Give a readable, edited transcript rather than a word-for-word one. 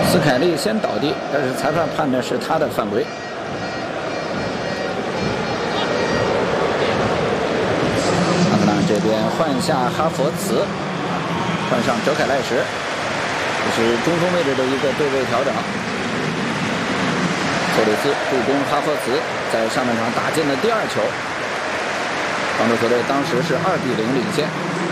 斯凯利先倒地，但是裁判判的是他的犯规。阿特兰这边换下哈佛茨，换上哲凯赖什，这是中锋位置的一个对位调整。托里斯助攻哈佛茨在上半场打进了第2球，帮助球队当时是2比0领先。